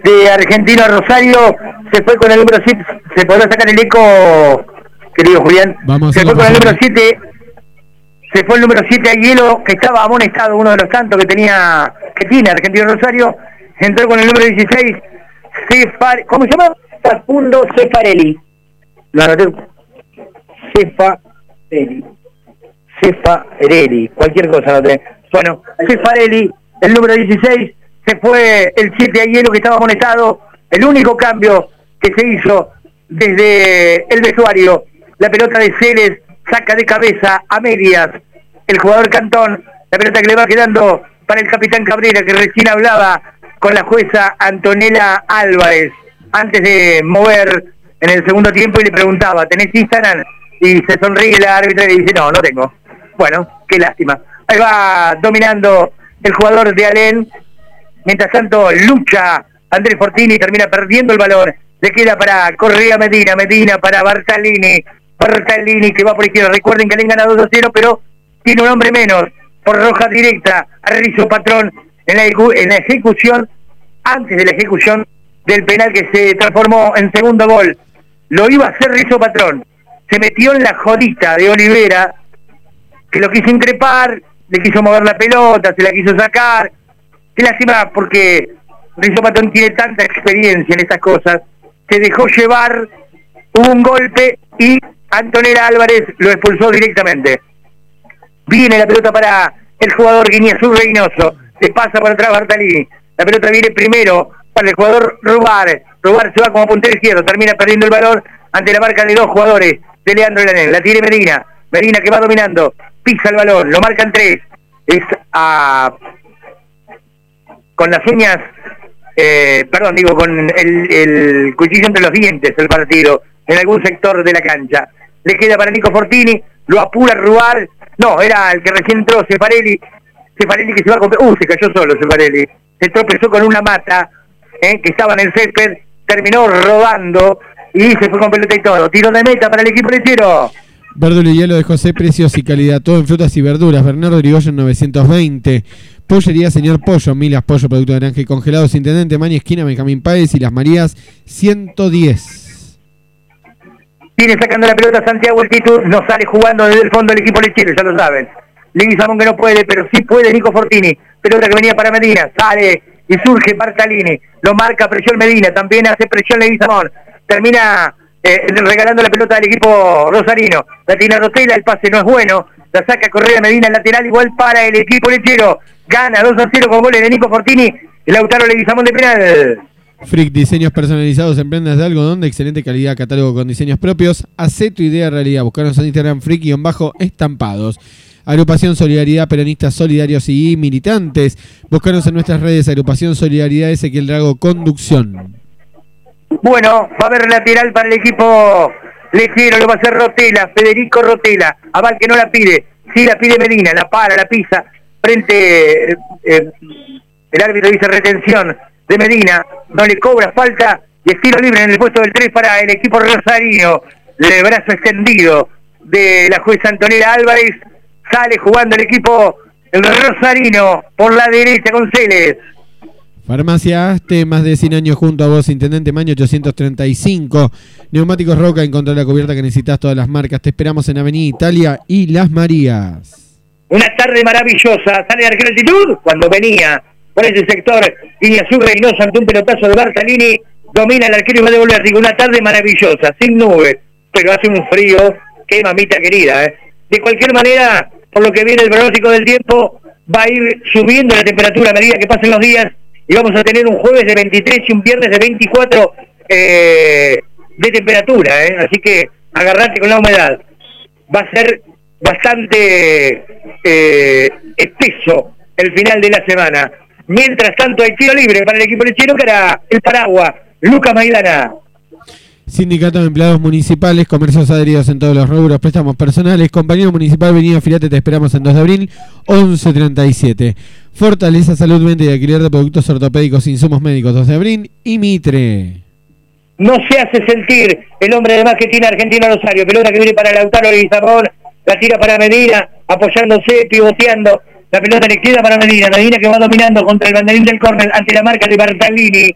de Argentino a Rosario, se fue con el número 7, se podrá sacar el eco, querido Julián, se fue con el número 7, se fue el número 7 a Hielo, que estaba amonestado, uno de los tantos que tiene Argentino Rosario, entró con el número 16, ¿cómo se llama? Facundo Cefarelli. Lo anoté. Cefarelli, cualquier cosa anoté. Bueno, Cefarelli, el número 16, se fue el 7 a Hielo, que estaba amonestado. El único cambio que se hizo desde el vestuario, la pelota de Celes saca de cabeza a medias el jugador Cantón, la pelota que le va quedando para el capitán Cabrera, que recién hablaba con la jueza Antonella Álvarez antes de mover en el segundo tiempo y le preguntaba, ¿tenés Instagram? Y se sonríe la árbitra y le dice, no tengo. Bueno, qué lástima. Ahí va dominando el jugador de Alén. Mientras tanto lucha Andrés Fortini, termina perdiendo el balón. Le queda para Correa Medina para Bartalini que va por izquierda. Recuerden que Alén gana 2-0, pero tiene un hombre menos. Por roja directa a Rizzo Patrón en la ejecución, antes de la ejecución del penal que se transformó en segundo gol. Lo iba a hacer Rizzo Patrón. Se metió en la jodita de Olivera, que lo quiso increpar, le quiso mover la pelota, se la quiso sacar. Qué lástima, porque Rizzo Patrón tiene tanta experiencia en estas cosas. Se dejó llevar, hubo un golpe y Antonella Álvarez lo expulsó directamente. Viene la pelota para el jugador Guiñazú Reynoso, le pasa por atrás Bartalini. La pelota viene primero para el jugador Rubar. Rubar se va como puntero izquierdo, termina perdiendo el balón ante la marca de dos jugadores de Leandro Lanel. La tiene Medina que va dominando, pisa el balón, lo marcan 3. Es con las uñas, con el cuchillo entre los dientes el partido, en algún sector de la cancha. Le queda para Nico Fortini, lo apura Rubar. No, era el que recién entró, Cefarelli que se va a comprar. Se cayó solo Cefarelli. Se tropezó con una mata que estaba en el césped, terminó rodando y se fue con pelota y todo. Tiro de meta para el equipo lechero. Verdura y hielo de José, precios y calidad, todo en frutas y verduras. Bernardo Irigoyen 920. Pollería Señor Pollo, Milas Pollo, producto de naranja y congelados. Intendente Maña, esquina Benjamín Páez y Las Marías 110. Viene sacando la pelota Santiago Altitud, no sale jugando desde el fondo del equipo lechero, ya lo saben. Leguizamón que no puede, pero sí puede Nico Fortini. Pelota que venía para Medina, sale y surge Bartalini, lo marca presión Medina, también hace presión Leguizamón. Termina regalando la pelota del equipo rosarino. La tiene Rotela, el pase no es bueno, la saca Correa Medina en lateral, igual para el equipo lechero. Gana 2-0 con goles de Nico Fortini y Lautaro Leguizamón de penal. Frick, diseños personalizados en prendas de algodón de excelente calidad, catálogo con diseños propios. Hacé tu idea realidad. Buscaros en Instagram Frick_estampados. Agrupación Solidaridad, peronistas solidarios y militantes. Buscaros en nuestras redes, Agrupación Solidaridad Ezequiel Drago, conducción. Bueno, va a haber lateral para el equipo lechero, lo va a hacer Rotela, Federico Rotela. Aval que no la pide, sí la pide Medina, la para, la pisa. Frente, el árbitro dice retención de Medina, no le cobra falta y estilo libre en el puesto del 3 para el equipo rosarino. De brazo extendido de la jueza Antonella Álvarez, sale jugando el equipo rosarino por la derecha con Celes. Farmacia Aste, más de 100 años junto a vos, Intendente Maño 835. Neumáticos Roca, encontrá la cubierta que necesitas, todas las marcas. Te esperamos en Avenida Italia y Las Marías. Una tarde maravillosa, sale de arquero Altitud cuando venía por ese sector Guiñazú Reynoso ante un pelotazo de Bartalini, domina el arquero y va a devolver. Digo, una tarde maravillosa, sin nubes, pero hace un frío, qué mamita querida, De cualquier manera, por lo que viene el pronóstico del tiempo, va a ir subiendo la temperatura a medida que pasen los días y vamos a tener un jueves de 23 y un viernes de 24 de temperatura, así que agarrate con la humedad. Va a ser bastante espeso el final de la semana. Mientras tanto hay tiro libre para el equipo lechero, que era el Paragua, Lucas Maidana. Sindicato de Empleados Municipales, comercios adheridos en todos los rubros, préstamos personales. Compañero Municipal, Avenida Filate, te esperamos en 2 de abril, 1137. Fortaleza Salud, venta y alquiler de productos ortopédicos, insumos médicos, 2 de abril. Y Mitre. No se hace sentir el hombre de más que tiene Argentino Rosario. Pelota que viene para Lautaro Leguizamón, la tira para Medina, apoyándose, pivoteando. La pelota le queda para Medina que va dominando contra el banderín del córner ante la marca de Bartalini.